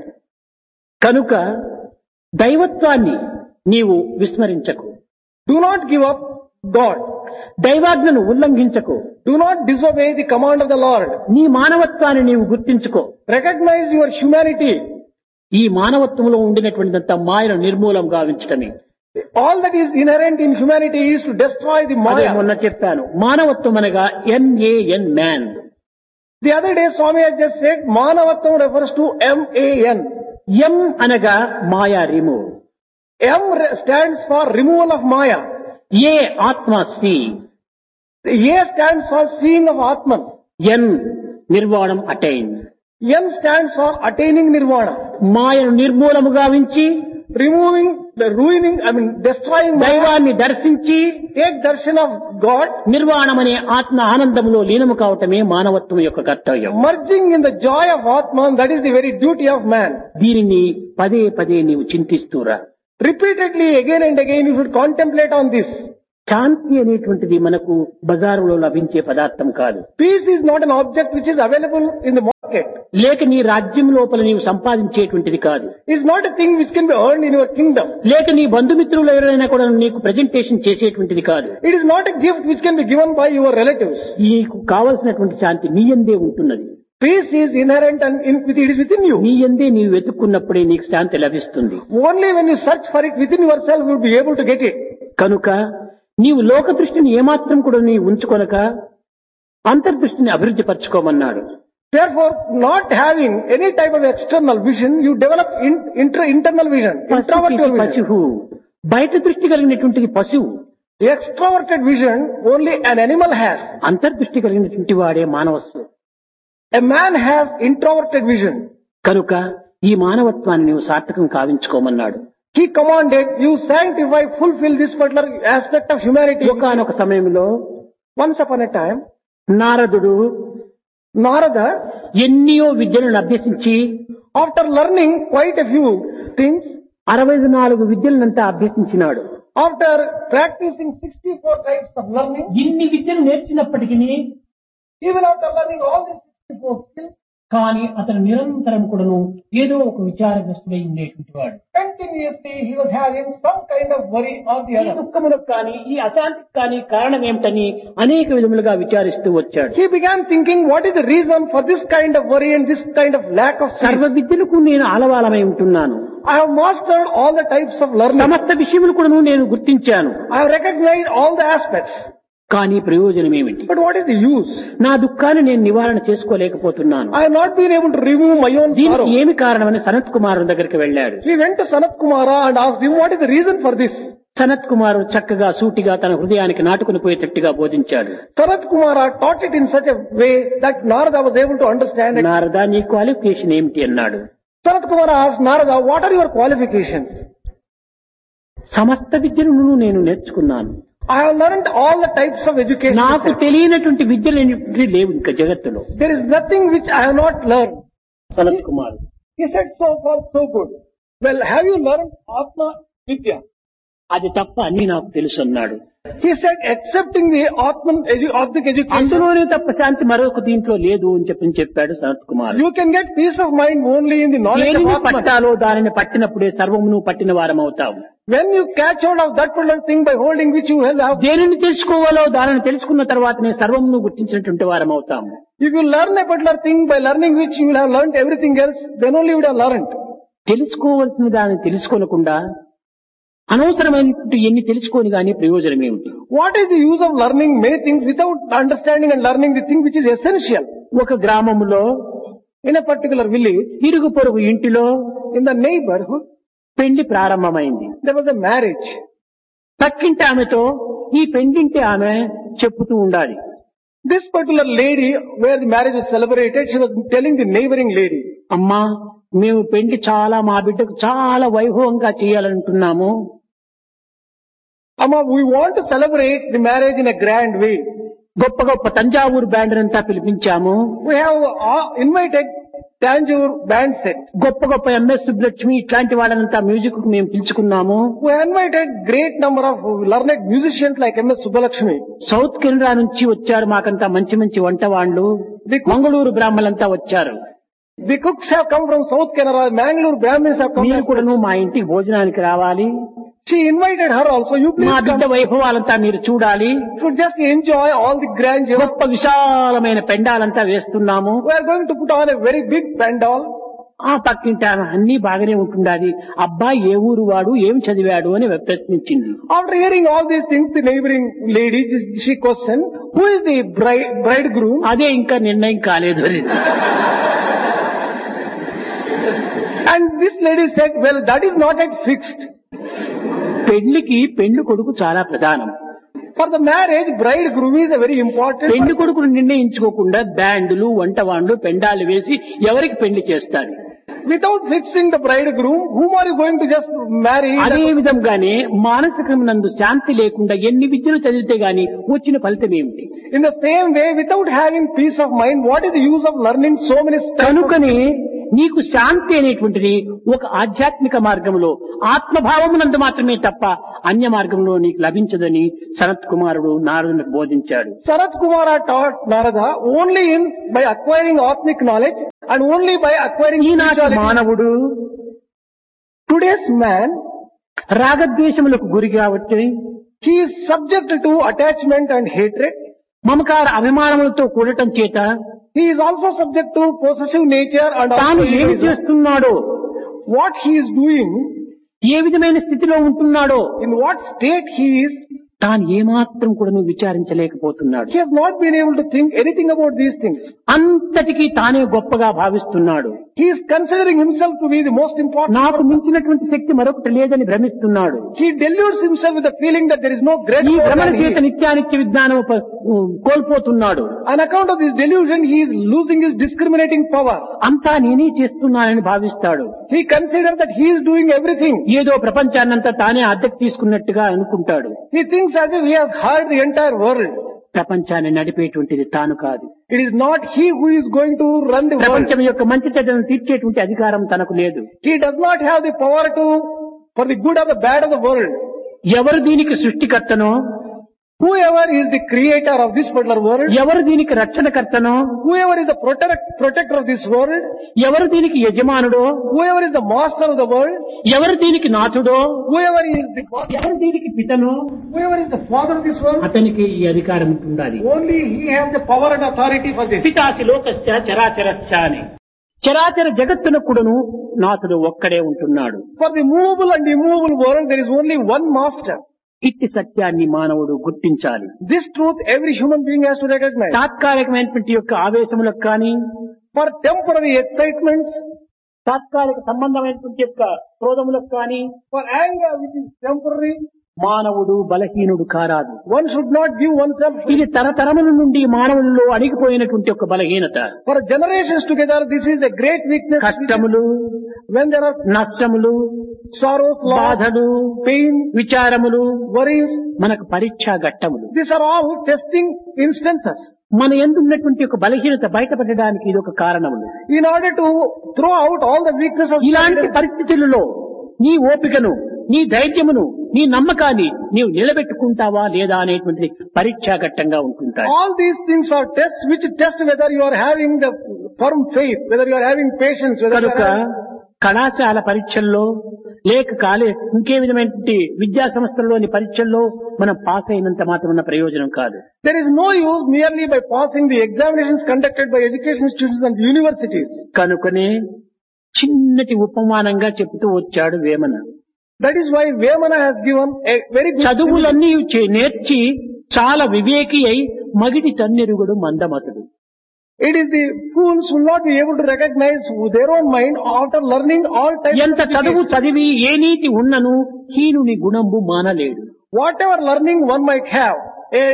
కనుక దైవత్వాన్ని నీవు విస్మరించకు. Do not give up God. దైవాజ్ఞను ఉల్లంఘించకు. Do not disobey the command of the Lord. నీ మానవత్వాన్ని నీవు గుర్తించుకో. Recognize your humanity. ఈ మానవత్వంలో ఉండినటువంటిదంతా మాయను నిర్మూలం గావించటమే. All that is inherent in humanity is to destroy the అదే Maya. మొన్న చెప్పాను. మానవత్వం అనగా NaN man. The other day Swami has just said Manavattam refers to M A N. ఎం అనగా మాయా remove. M re- stands for removal of Maya. ఏ ఆత్మ C. The A stands for seeing of Atman. N నిర్వాణం attain. N stands for attaining nirvana. మాయను నిర్మూలము గావించి Removing the ruining, I mean destroying Maya. దైవాన్ని దర్శించి Take darshan of God. నిర్వాణమనే ఆత్మ ఆనందంలో లీనము కావటమే మానవత్వం యొక్క కర్తవ్యం. Merging in the joy of Atman, that is the very duty of man. దీనిని పదే పదే నీవు చింతిస్తూరా. Repeatedly again and again you should contemplate on this. శాంతి అనేటువంటిది మనకు బజారులో లభించే పదార్థం కాదు. Peace is not an object which is available in the market. లేక నీ రాజ్యం లోపల నీవు సంపాదించేటువంటిది కాదు. It's not a thing which can be earned in your kingdom. లేక నీ బంధుమిత్రులు ఎవరైనా కూడా నీకు ప్రెజెంటేషన్ చేసేటువంటిది కాదు. It is not a gift which can be given by your relatives. నీకు కావలసినటువంటి శాంతి నీ యందే ఉంటున్నది. Peace is inherent and in, it is within you. నీ యందే నీవు వెతుక్కున్నప్పుడే నీకు శాంతి లభిస్తుంది. Only when you search for it within yourself you will be able to get it. కనుక నీవు లోక దృష్టిని ఏమాత్రం కూడా నీ ఉంచుకొనక అంతర్దృష్టిని అభివృద్ధి పరచుకోమన్నాడు. Therefore, not having any type of external vision, you develop in, inter, internal vision, introverted vision. పశువు బయట దృష్టి కలిగినటువంటిది పశువు. The extroverted vision only an animal has. అంతర్దృష్టి కలిగినటువంటి వాడే మానవస్సు. A man has introverted vision. కనుక ఈ మానవత్వాన్ని నీవు సార్థకం కావించుకోమన్నాడు. He commanded, you sanctify, fulfill this particular aspect of humanity. ఒకనొక సమయంలో Once upon a time, నారదుడు Narada, ఎన్నో విద్యలను అభ్యసించి after learning quite a few things, అరవై నాలుగు విద్యలనంతా అభ్యసించినాడు. after practicing sixty-four types of learning, ఇన్ని విద్యలు నేర్చినప్పటికీ even after learning all these sixty-four skills, కానీ అతను నిరంతరం కూడాను ఏదో ఒక విచారగ్రస్తుడై ఉండేటువంటి వాడు. continuously he was having some kind of worry or the ఈ other. దుఃఖములకు కానీ ఈ అశాంతికి కానీ కారణం ఏమిటని అనేక విధములుగా విచారిస్తూ వచ్చాడు. He began thinking, what is the reason for this kind of worry and this kind of lack of సర్వ sleep? విద్యలకు నేను ఆలవాలమై ఉంటున్నాను. I have mastered all the types of learning. సమస్త విషయములు కూడాను నేను గుర్తించాను. I have recognized all the aspects. కానీ ప్రయోజనం ఏమిటి? But what is the use? నా దుఃఖాన్ని నేను నివారణ చేసుకోలేకపోతున్నాను. I have not been able to remove my own దీనికి sorrow. ఏమి కారణమని సనత్ కుమారు దగ్గరికి వెళ్ళాడు. He went to Sanat Kumara and asked him, what is the reason for this? Sanath కుమారు చక్కగా సూటిగా తన హృదయానికి నాటుకుని పోయేటట్టుగా బోధించాడు. Sanat Kumara taught it in such a way that Narada was able to understand it. Narada నీ క్వాలిఫికేషన్ ఏమిటి అన్నాడు. Sanat Kumara asked Narada, what are your qualifications? సమస్త విద్యను నేను నేర్చుకున్నాను. I have learned all the types of education. నాకు తెలియనటువంటి విద్యలు అనేటువంటివి లేవు ఇంకా జగత్తులో. There is nothing which I have not learned. Sanath Kumar He said, so far so good. Well, have you learned Atma Vidya? అది తప్ప అన్ని నాకు తెలుసు అన్నాడు. He said, excepting the Atman edu- Atmic education, అందులోనే తప్ప శాంతి మరొక దీంట్లో లేదు అని చెప్పి చెప్పాడు Sanath Kumar. you can get peace of mind only in the knowledge of దేనిని Atman. పట్టాలో దానిని పట్టినప్పుడే సర్వమును పట్టిన వారం అవుతావు. When you catch hold of that particular thing by holding which you have, దేనిని తెలుసుకోవాలో దానిని తెలుసుకున్న తర్వాతనే సర్వమును గుర్తించినటువంటి వారం అవుతాము. if you learn a particular thing by learning which you will have learned everything else, then only you would have learned. తెలుసుకోవలసిన దానిని తెలుసుకోనకుండా అనవసరమైనటువంటి ఎన్ని తెలుసుకొని గానీ ప్రయోజనం ఏమిటి? What is the use of learning many things without understanding and learning the thing which is essential? ఒక గ్రామములో In a particular village, ఇరుగు పొరుగు ఇంటిలో in the neighborhood, పెళ్లి ప్రారంభమైంది. there was a marriage. పక్కింటి ఆమెతో ఈ పెండింటి ఆమె చెప్పుతూ ఉండాలి. This particular lady, where the marriage was celebrated, she was telling the neighboring lady, అమ్మా మేము పెళ్లి చాలా మా బిడ్డకు చాలా వైభవంగా చేయాలంటున్నాము. Amma, we want to celebrate the marriage in a grand way. గొప్ప గొప్ప తంజావూరు బ్యాండ్ అంతా పిలిపించాము. We have uh, invited Tanjore band set. గొప్ప గొప్ప ఎంఎస్ సుబ్బలక్ష్మి ఇట్లాంటి వాళ్ళనంతా మ్యూజిక్ కు మేము పిలుచుకున్నాము. We have invited great number of learned musicians like M S Subbalakshmi. South Canada నుంచి వచ్చారు మాకంతా మంచి మంచి వంట వాళ్ళు. మంగళూరు బ్రాహ్మణులంతా వచ్చారు. The cooks have come from South Canara, Mangalore Brahmins have come. మీరు కూడాను మా ఇంటికి భోజనానికి రావాలి. She invited her also. You మా please బిడ్డ come. వైభవాలంతా మీరు చూడాలి. You should just enjoy all the grandeur. గొప్ప విశాలమైన పెండాలంతా వేస్తున్నాము. We are going to put on a very big pandal. ఆ పక్కింటి ఆమె అన్ని బాగానే ఉంటుండాలి. అబ్బాయి ఏ ఊరు వాడు ఏం చదివాడు అని ప్రశ్నించింది. After hearing all these things, the neighboring lady, she questioned, who is the bride, bridegroom? అదే ఇంకా నిర్ణయం కాలేదు. And this lady said, well, that is not yet fixed. పెళ్లికి పెళ్లి కొడుకు చాలా ప్రధానం. For the marriage, bridegroom is a very important పెళ్లి person. కొడుకును నిర్ణయించుకోకుండా బ్యాండులు వంటవాండ్లు పెండాలు వేసి ఎవరికి పెళ్లి చేస్తారు? Without fixing the bridegroom, whom are you going to just marry? అదే విధంగానే మానసికమునందు శాంతి లేకుండా ఎన్ని విద్యలు చదివితే గాని వచ్చిన ఫలితం ఏమిటి? In the same way, without having peace of mind, what is the use of learning so many stuff? కనుకనే నీకు శాంతి అనేటువంటిది ఒక ఆధ్యాత్మిక మార్గంలో ఆత్మభావమునందు మాత్రమే తప్ప అన్య మార్గంలో నీకు లభించదని సనత్ కుమారుడు నారదునికి బోధించాడు. Sarath Kumara taught Narada only in by acquiring Atmic knowledge and only by acquiring ఈనాటి spirituality. మానవుడు Today's man, రాగద్వేషములకు గురి కాబట్టి he is subject to attachment and hatred. మమకార అభిమానములతో కూడటం చేత He is also subject to possessive nature and తాను also ఏమి egoism. చేస్తున్నాడో, What he is doing, ఏ విధమైన స్థితిలో ఉంటున్నాడో in what state he is, తాను ఏమాత్రం కూడా విచారించలేకపోతున్నాడు. he has not been able to think anything about these things. అంతటికీ తానే గొప్పగా భావిస్తున్నాడు. He is considering himself to be the most important నాకు person. మించినటువంటి శక్తి మరొకటి లేదని భ్రమిస్తున్నాడు. He deludes himself with the feeling that there is no great ఈ power భ్రమణ than he చేత is. నిత్యానిత్య విజ్ఞానం ప- కోల్పోతున్నాడు. On account of this delusion, he is losing his discriminating power. అంతా నేనే చేస్తున్నానని భావిస్తాడు. He considers that he is doing everything. ఏదో ప్రపంచాన్నంతా తానే అద్దెకు తీసుకున్నట్టుగా అనుకుంటాడు. He thinks as if he has heard the entire world. ప్రపంచాన్ని నడిపేటువంటిది తాను కాదు. It is not he who is going to run the world. ప్రపంచం యొక్క మంచి చెడ్డను తీర్చేటువంటి అధికారం తనకు లేదు. He does not have the power to, for the good or the bad of the world. ఎవరు దీనికి సృష్టికర్తనో, Whoever is the creator of this particular world, ఎవరు దీనికి రక్షణకర్తనో, whoever is the protect, protector of this world, ఎవరు దీనికి యజమానుడో, whoever is the master of the world, ఎవరు దీనికి నాథుడో, whoever is the ఎవరు దీనికి పితనో, whoever is the father of this world, అతనికి ఈ అధికారం ఉండాలి. only he has the power and authority for this. పితాసి లోకస్య చరాచరస్య అని. చరాచర జగత్తును కూడాను నాథుడు ఒక్కడే ఉంటున్నాడు. For the movable and immovable world, there is only one master. ఇట్టి సత్యాన్ని మానవుడు గుర్తించాలి. This truth every human being has to recognize. తాత్కాలికమైనటువంటి యొక్క ఆవేశములకు కానీ, For temporary excitements, తాత్కాలిక సంబంధమైనటువంటి యొక్క క్రోధములకు కానీ for anger which is temporary, మానవుడు బలహీనుడు కారాదు. one should not give oneself. ఇది తరతరముల నుండి మానవుల్లో అణిగిపోయినటువంటి ఒక బలహీనత. For generations together, this is a great weakness. కష్టములు, When there are నష్టములు, sorrows, loss, బాధలు, pain, విచారములు worries, మనకు పరీక్షా ఘట్టములు. these are all testing instances. మన యందు ఉన్నటువంటి ఒక బలహీనత బయటపడడానికి ఇది ఒక కారణములు. In order to throw out all the weaknesses of ఇలాంటి పరిస్థితులలో నీ ఓపికను, నీ ధైర్యమును, నీ నమ్మకాన్ని నీవు నిలబెట్టుకుంటావా లేదా అనేటువంటి పరీక్షా ఘట్టంగా ఉంటుంటాయి. all these things are tests which test whether you are having the firm faith, whether you are having patience, whether you కనుక are having కళాశాల పరీక్షల్లో లేక కాలే ఇంకే విధమైనటువంటి విద్యా సంస్థల్లోని పరీక్షల్లో మనం పాస్ అయినంత మాత్రం ఉన్న ప్రయోజనం కాదు. There is no use merely by passing the examinations conducted by education institutions and universities. కనుకనే చిన్నటి ఉపమానంగా చెబుతూ వచ్చాడు Vemana. That is why Vemana has given a very good simile. చదువులన్నీ చే- నేర్చి చాలా వివేకి అయి మగిడి తన్నెరుగుడు మందమతుడు. It is the fools who will not be able to recognize their own mind after learning all types ఎంత of చదువు education. చదివి ఏ నీతి ఉన్నను హీనుని గుణంబు మానలేడు. Whatever learning one might have, a,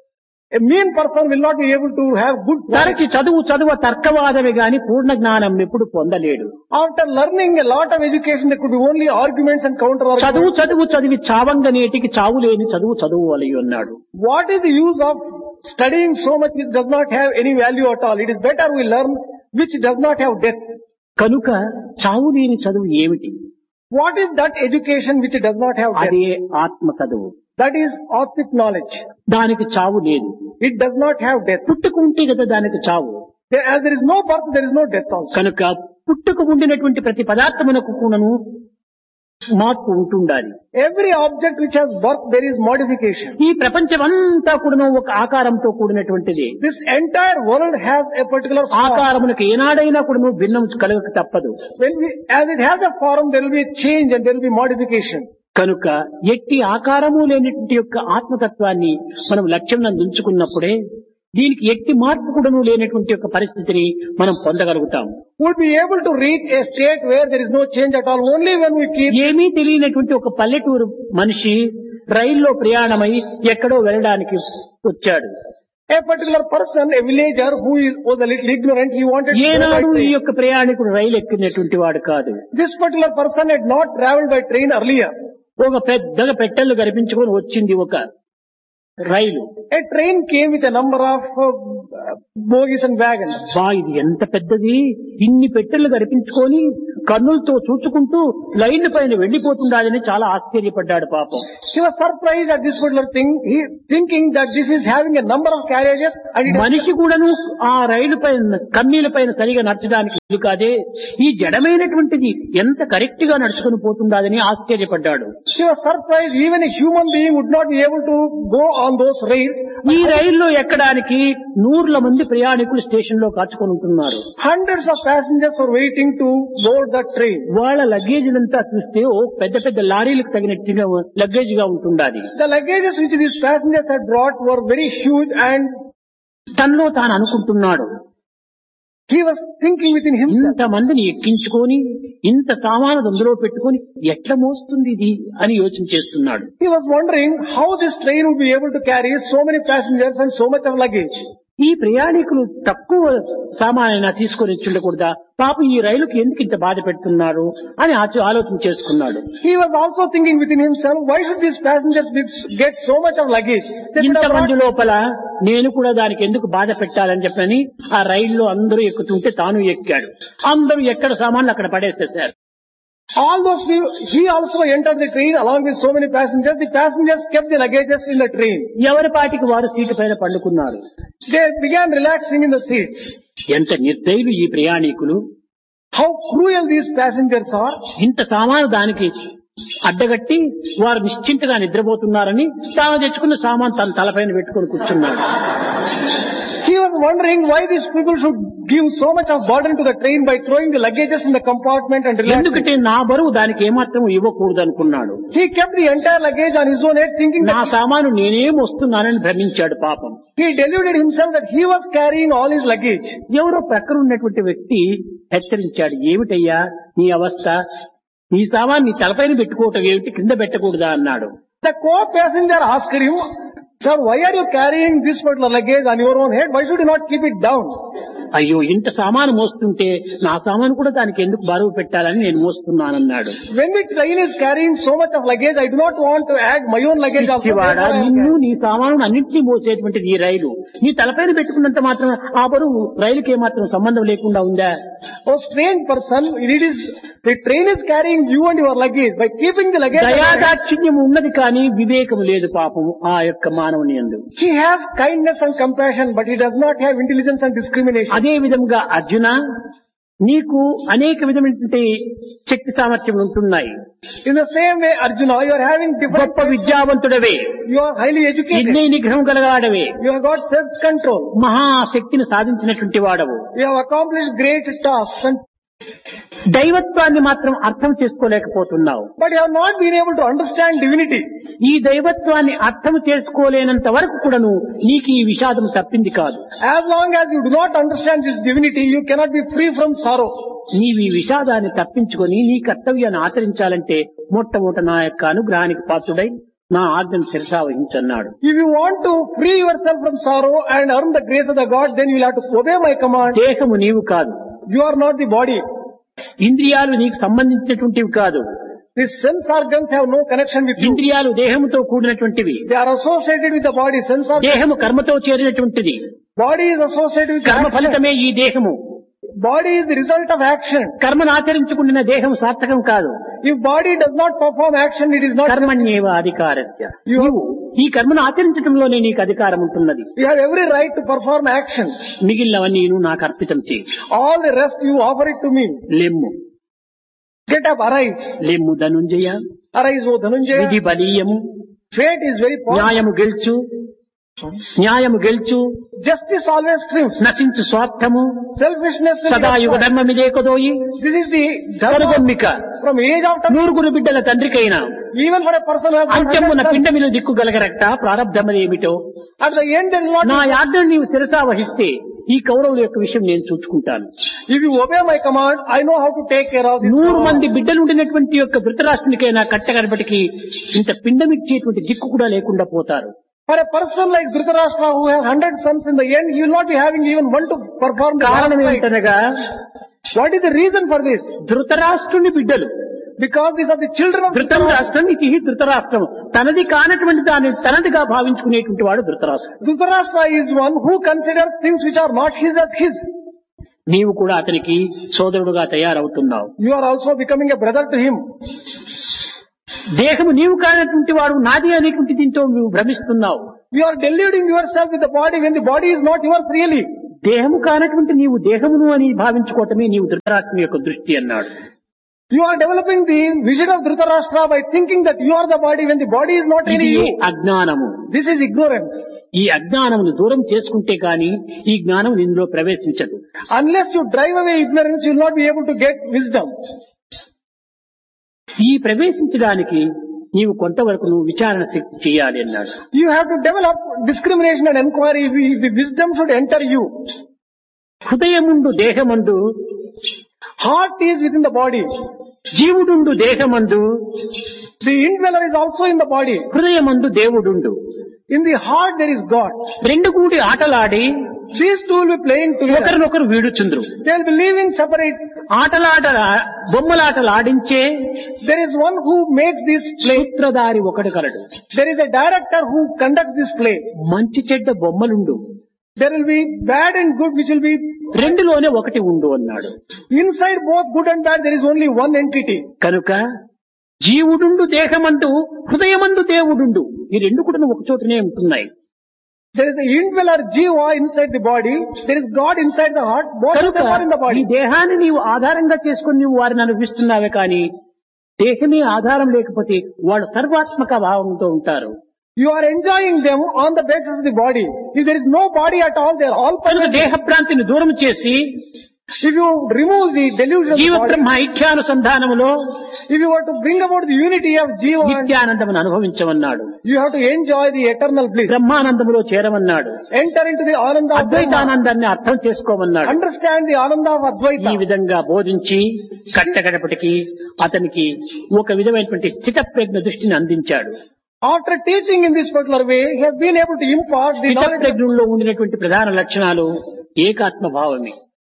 a mean person will not be able to have good knowledge. తరచి చదువు చదువ తర్కవాదమే గాని పూర్ణ జ్ఞానం ఎప్పుడు పొందలేడు. After learning a lot of education, there could be only arguments and counter చదువు arguments. చదువు చదివి చావంగనేటికి చావు లేని చదువు చదువు అలయి అన్నాడు. What is the use of studying so much which does not have any value at all? It is better we learn which does not have depth. కనుక చావు లేని చదువు ఏమిటి? What is that education which does not have depth? అదే ఆత్మ చదువు. That is Atmic knowledge. దానికి చావు లేదు. It does not have death. పుట్టుకుంటే కదా దానికి చావు. There- As there is no birth, there is no death also. కనుక పుట్టుకు ఉండినటువంటి ప్రతి పదార్థమునకు కూడాను మార్పు ఉంటుండాలి. Every object which has birth, there is modification. ఈ ప్రపంచమంతా కూడాను ఒక ఆకారంతో కూడినటువంటిది. This entire world has a particular form. ఆకారమునకు ఏనాడైనా కూడాను భిన్నం కలగక తప్పదు. When we, as it has a form, there will be a change and there will be modification. కనుక ఎట్టి ఆకారము లేనటువంటి యొక్క ఆత్మతత్వాన్ని మనం లక్ష్యం ఉంచుకున్నప్పుడే దీనికి ఎట్టి మార్పు కూడాను లేనటువంటి యొక్క పరిస్థితిని మనం పొందగలుగుతాం. Would be able to reach a state where there is no change at all only when we keep. ఏమీ తెలియనటువంటి ఒక పల్లెటూరు మనిషి రైల్లో ప్రయాణమై ఎక్కడో వెళ్ళడానికి వచ్చాడు. A particular person, a villager who is, was a little ignorant, he wanted to go by ఏనాడు ఈ train. యొక్క ప్రయాణికుడు రైలు ఎక్కినటువంటి వాడు కాదు. This particular person had not travelled by train earlier. ఒక పెద్దగా పెట్టెలు కనిపించుకొని వచ్చింది ఒక రైలు. A train came with a number of uh, bogies and wagons. బా ఇది ఎంత పెద్దది, ఇన్ని పెట్టెలు కనిపించుకొని కన్నులతో చూచుకుంటూ లైన్ పైన వెళ్లిపోతుండాలని చాలా ఆశ్చర్యపడ్డాడు పాపం. He was surprised at this particular thing, he thinking that this is having a number of carriages and it మనిషి కూడాను ఆ రైలు పైన కమ్మీల పైన సరిగా నడచడానికి ఇది కాదే, ఈ జడమైనటువంటిది ఎంత కరెక్ట్ గా నడుచుకుని పోతుందాదని ఆశ్చర్యపడ్డాడు. He was surprised even a human being would not be able to go on those rails. ఈ రైల్లో ఎక్కడానికి నూర్ల మంది ప్రయాణికులు స్టేషన్ లో కాచుకొని ఉంటున్నారు. Hundreds of passengers were waiting to board the train. వాళ్ళ లగేజ్ అంతా చూస్తే ఓ పెద్ద పెద్ద లారీలకు తగినట్టుగా లగేజ్ గా ఉంటుండాలి. The luggages which these passengers had brought were very huge and తనలో తాను అనుకుంటున్నాడు, he was thinking within himself. ఇంత మందిని ఎక్కించుకొని ఇంత సామాను అందులో పెట్టుకొని ఎట్లా మోస్తుంది ఇది అని యోచన చేస్తున్నాడు. He was wondering how this train would be able to carry so many passengers and so much of luggage. ఈ ప్రయాణికులు తక్కువ సామానైనా తీసుకొని వచ్చి ఉండకూడదా, పాపం ఈ రైలుకి ఎందుకు ఇంత బాధ పెడుతున్నారు అని ఆచ- ఆలోచన చేసుకున్నాడు. He was also thinking within himself, why should these passengers be, get so much of luggage? They could ఇంత have మంది brought- లోపల నేను కూడా దానికి ఎందుకు బాధ పెట్టాలని చెప్పని ఆ రైల్లో అందరూ ఎక్కుతుంటే తాను ఎక్కాడు. అందరూ ఎక్కడ సామాన్లు అక్కడ పడేసేశారు. all those people, he also entered the train along with so many passengers. The passengers kept the luggages in the train. ఎవరి పాటికి వారు సీటు పైన పండుకున్నారు. They began relaxing in the seats. ఎంత నిర్దయులు ఈ ప్రయాణికులు, How cruel these passengers are. ఇంత సామాను దానికి అడ్డగట్టి వారు నిశ్చింతగా నిద్రపోతున్నారని తాను తెచ్చుకున్న సామాన్ తన తలపైన పెట్టుకొని కూర్చున్నాడు. He was wondering why these people should give so much of burden to the train by throwing the luggages in the compartment and relaxing. ఎందుకంటే నా బరువు దానికి ఏమాత్రం ఇవ్వకూడదు అనుకున్నాడు. He kept the entire luggage on his own head, thinking నా that సామాను నేనేం వస్తున్నానని భ్రమించాడు పాపం. he deluded himself that he was carrying all his luggage. ఎవరో ప్రక్కన ఉన్నటువంటి వ్యక్తి హెచ్చరించాడు, ఏమిటయ్యా నీ అవస్థ, నీ సామాన్ నీ తలపైన పెట్టుకోవటం ఏమిటి, కింద పెట్టకూడదా అన్నాడు. The co-passenger asked him, sir, why are you carrying this particular luggage on your own head? Why should you not keep it down? అయ్యో ఇంత సామాను మోస్తుంటే నా సామాను కూడా దానికి ఎందుకు బరువు పెట్టాలని నేను మోస్తున్నానన్నాడు. When the train is carrying so much of luggage, I do not want to add my own luggage also. పిచ్చివాడా, Therefore I am నిన్ను carrying. నీ సామాను అన్నింటినీ మోసేటువంటిది ఈ రైలు, నీ తలపైన పెట్టుకున్నంత మాత్రం ఆ బరువు రైలుకి ఏమాత్రం సంబంధం లేకుండా ఉందా? Oh strange person, it is, the train is carrying you and your luggage. By keeping the luggage, దయాదాక్షిణ్యం ఉన్నది కానీ వివేకం లేదు పాపం ఆ యొక్క మానవుని యందు. he has kindness and compassion, but he does not have intelligence and discrimination. అదే విధంగా అర్జున, నీకు అనేక విధమైనటువంటి శక్తి సామర్థ్యములు ఉంటున్నాయి. In the same way, Arjuna, you are having different, గొప్ప విద్యావంతుడవే, you are highly educated, ఇంద్రియ నిగ్రహం కలగాడవే, you have got self-control, మహాశక్తిని సాధించినటువంటి వాడవు. you have accomplished great tasks, and, దైవత్వాన్ని మాత్రం అర్థం చేసుకోలేకపోతున్నావు. but you have not been able to understand divinity. ఈ దైవత్వాన్ని అర్థం చేసుకోలేనంత వరకు కూడాను నీకు ఈ విషాదం తప్పింది కాదు. As long as you do not understand this divinity, you cannot be free from sorrow. నీవు ఈ విషాదాన్ని తప్పించుకొని నీ కర్తవ్యాన్ని ఆచరించాలంటే మొట్టమొదట నా యొక్క అనుగ్రహానికి పాత్రుడై నా ఆజ్ఞను శిరసా వహించన్నాడు. If you want to free yourself from sorrow and earn the grace of the God, then you will have to obey my command. దేహము నీవు కాదు, You are not the body. ఇంద్రియాలు నీకు సంబంధించినటువంటివి కాదు. The sense organs have no connection with you. ఇంద్రియాలు దేహముతో కూడినటువంటివి, They are associated with the body. Sense organs, దేహము కర్మతో చేరినటువంటిది, body is associated with కర్మ action. ఫలితమే ఈ దేహము. Body is the result of action. కర్మను ఆచరించుకున్న దేహం సార్థకం కాదు. If body does not perform action, it is not. కర్మణ్యేవ అధికారస్య, You, ఈ కర్మను ఆచరించడంలోనే నీకు అధికారం ఉంటున్నది. you have every right to perform action. మిగిలినవన్నీ నువ్వు నాకు అర్పితం చేయి. All the rest you offer it to me. లెమ్ము Get up, arise. లెమ్ము ధనుంజయ, Arise, O విధి Dhananjaya. బలీయము, Fate is very powerful. న్యాయము గెలుచు, న్యాయము గెలుచు, Justice always triumphs. నశించు స్వార్థము, Selfishness will be సదాయుగ destroyed. ధర్మమిదే కొదోయి, This is the dharma కనుగొమ్మిక, from age of time. నూరుగురు బిడ్డల తండ్రికైనా Even for a person who has got అంత్యమున hundred sons, పిండమిలు దిక్కుగలగరట ప్రారంధమనేమిటో, at the end there is not. నా యాజ్ఞను నీవు శిరసా వహిస్తే ఈ కౌరవుల యొక్క విషయం నేను చూసుకుంటాను. If you obey my command, I know how to take care of this. నూరు మంది బిడ్డలు ఉండినటువంటి యొక్క ధృతరాష్ట్రునికైనా కట్టగడపటికి ఇంత పిండమిచ్చేటువంటి దిక్కు కూడా లేకుండా పోతారు. For a person like Dhritarashtra who has hundred sons, in the end he will not be having even one to perform the కారణం last rites. ఏంటనగా What is the reason for this? ధృతరాష్ట్రుని బిడ్డలు. Because these are the children of ధృతం రాష్ట్రం ఇది ధృతరాష్ట్రం. తనది కానటువంటి దాన్ని తనదిగా భావించుకునేటువంటి వాడు ధృతరాష్ట్రం. Dhritarashtra is one who considers things which are not his as his. నీవు కూడా అతనికి సోదరుడుగా తయారవుతున్నావు. You are also becoming a brother to him. దేహము నీవు కానటువంటి వాడు నాది అనేటువంటి దీంతో నువ్వు భ్రమిస్తున్నావు. You are deluding yourself with the body when the body is not yours really. దేహము కానటువంటి నీవు దేహమును అని భావించుకోవటమే నీవు ధృతరాష్ట్రుని యొక్క దృష్టి అన్నాడు. You are developing the vision of Dhritarashtra by thinking that you are the body when the body is not ఇది really you. అజ్ఞానము. This is ignorance. ఈ అజ్ఞానమును దూరం చేసుకుంటే గాని ఈ జ్ఞానం ఇందులో ప్రవేశించదు. Unless you drive away ignorance, you will not be able to get wisdom. ఈ ప్రవేశించడానికి నీవు కొంతవరకు నువ్వు విచారణ శక్తి చేయాలి అన్నాడు. You have to develop discrimination and inquiry if the wisdom should enter you. హృదయముందు దేహమందు, Heart is within the body. జీవుడుండు దేహమందు, The indweller is also in the body. హృదయమందు దేవుడుండు. In the heart there is God. రెండు కూడి ఆటలాడి These two will be playing together. ఒకరినొకరు వీడుచుండ్రు. They will be living separate. ఆటలాట బొమ్మలాటలు ఆడించే There is one who makes this play. సూత్రధారి ఒకడు కలడు. There is a director who conducts this play. మంచి చెడ్డ బొమ్మలుండు, There will be bad and good which will be రెండులోనే ఒకటి ఉండు అన్నాడు. inside both good and bad. There is only one entity. కనుక జీవుడుండు దేహమందు, హృదయమందు దేవుడుండు. ఈ రెండు కూడా ఒక చోటనే ఉంటున్నాయి. There is the indweller Jiva inside the body. There is God inside the heart. Both of కనుక them are in the ఈ body. దేహాన్ని నీవు ఆధారంగా చేసుకుని నీవు వారిని అనుభవిస్తున్నావే కానీ దేహమే ఆధారం లేకపోతే వాళ్ళు సర్వాత్మక భావంతో ఉంటారు. You are enjoying them on the basis of the body. If there is no body at all, they are all కనుక permanent. దేహ భ్రాంతిని దూరం చేసి If you remove the delusion of జీవ the body, Brahma ఐక్యానుసంధానములో if you were to bring about the unity of Jiva, and నిత్యానందమును అనుభవించమన్నాడు. you have to enjoy the eternal bliss. బ్రహ్మానందములో చేరమన్నాడు. Enter into the Ananda of Brahma. అద్వైతానందాన్ని అర్థం చేసుకోమన్నాడు. Understand the Ananda of ఈ Advaita. విధంగా బోధించి కట్టగడపటికి అతనికి ఒక విధమైనటువంటి స్థిత ప్రజ్ఞ దృష్టిని అందించాడు. After teaching in this particular way, he has been able to impart the స్థిత knowledge of ప్రజ్ఞలో ఉండినటువంటి ప్రధాన లక్షణాలు ఏకాత్మ భావమే.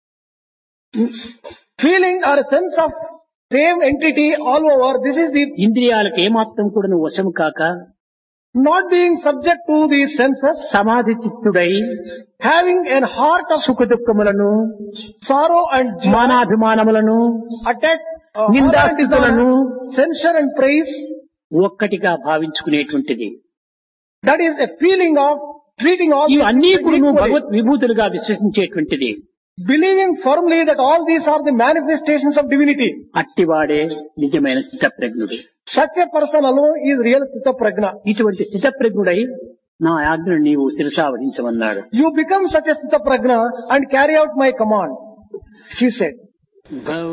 feeling or a sense of same entity all over. This is the ఇంద్రియాలకు ఏమాత్రం కూడా నువ్వు వశము కాక not being subject to the senses, సమాధి చిత్తుడై having a heart of సుఖ దుఃఖములను, sorrow and joy, మానాభిమానములను, attack, uh, నిందాస్థితులను censure and praise. ఒక్కటిగా భావించుకునేటువంటిది. That is a feeling of treating all ఇవి these అన్ని things కూడా నువ్వు equally. Bhagwat విభూతులుగా విశ్వసించేటువంటిది. Believing firmly that all these are the manifestations of divinity. అట్టివాడే నిజమైన స్థితప్రజ్ఞుడు. Such a person alone is real Sthita Prajna. ఇటువంటి స్థితప్రజ్ఞుడై నా ఆజ్ఞను నీవు శిరసావహించమన్నాడు. You become such a Sthita Prajna and carry out my command, he said.